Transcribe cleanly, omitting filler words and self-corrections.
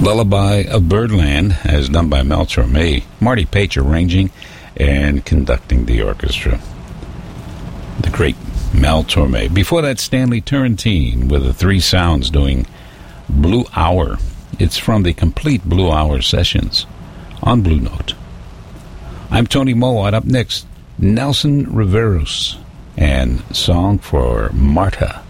Lullaby of Birdland, as done by Mel Torme. Marty Paich arranging and conducting the orchestra. The great Mel Torme. Before that, Stanley Turrentine with the Three Sounds doing Blue Hour. It's from the complete Blue Hour sessions on Blue Note. I'm Tony Mowat. Up next, Nelson Riveros and Song for Marta.